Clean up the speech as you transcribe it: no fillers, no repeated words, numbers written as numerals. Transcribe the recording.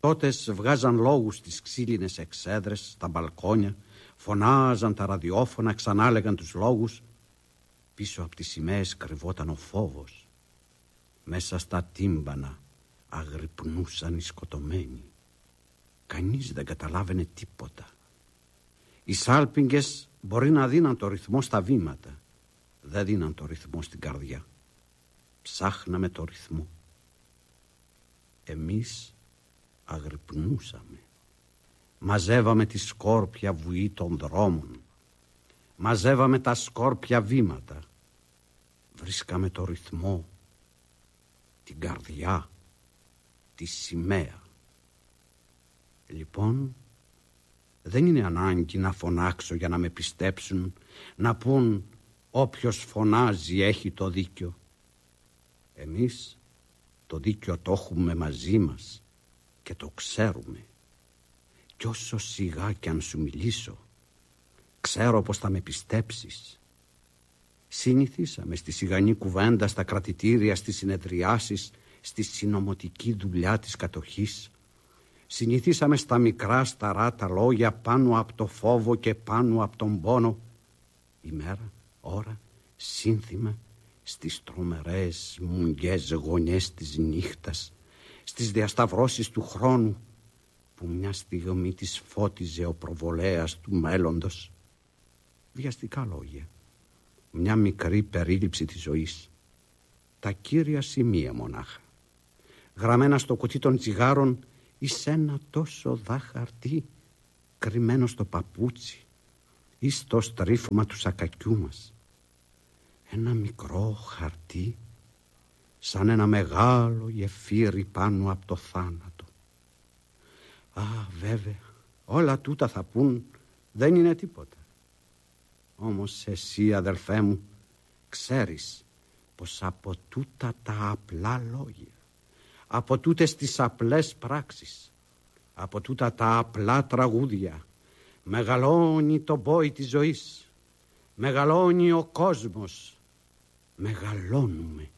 Τότες βγάζαν λόγους στις ξύλινες εξέδρες, στα μπαλκόνια, φωνάζαν τα ραδιόφωνα, ξανά λέγαν τους λόγους. Πίσω από τις σημαίες κρυβόταν ο φόβος. Μέσα στα τύμπανα αγρυπνούσαν οι σκοτωμένοι. Κανείς δεν καταλάβαινε τίποτα. Οι σάλπιγγες μπορεί να δίναν το ρυθμό στα βήματα, δεν δίναν το ρυθμό στην καρδιά. Ψάχναμε το ρυθμό. Εμείς αγρυπνούσαμε. Μαζεύαμε τη σκόρπια βουή των δρόμων. Μαζεύαμε τα σκόρπια βήματα. Βρίσκαμε το ρυθμό, την καρδιά, τη σημαία. Λοιπόν, δεν είναι ανάγκη να φωνάξω για να με πιστέψουν, να πούν όποιος φωνάζει έχει το δίκιο. Εμείς το δίκιο το έχουμε μαζί μας και το ξέρουμε. Κι όσο σιγά κι αν σου μιλήσω, ξέρω πως θα με πιστέψεις. Συνηθίσαμε στη σιγανή κουβέντα, στα κρατητήρια, στις συνεδριάσεις, στη συνωμοτική δουλειά της κατοχής. Συνηθίσαμε στα μικρά σταρά τα λόγια πάνω από το φόβο και πάνω από τον πόνο. Ημέρα, ώρα, σύνθημα, στις τρομερές μουγγές γωνιές της νύχτας, στις διασταυρώσεις του χρόνου που μια στιγμή της φώτιζε ο προβολέας του μέλλοντος. Βιαστικά λόγια, μια μικρή περίληψη της ζωής, τα κύρια σημεία μονάχα, γραμμένα στο κουτί των τσιγάρων ή σ' ένα τόσο δα χαρτί κρυμμένο στο παπούτσι ή στο στρίφωμα του σακακιού μας. Ένα μικρό χαρτί σαν ένα μεγάλο γεφύρι πάνω από το θάνατο. Α, βέβαια, όλα τούτα θα πούν δεν είναι τίποτα. Όμως εσύ, αδελφέ μου, ξέρεις πως από τούτα τα απλά λόγια, από τούτες τις απλές πράξεις, από τούτα τα απλά τραγούδια μεγαλώνει το μπόι της ζωής, μεγαλώνει ο κόσμος, μεγαλώνουμε.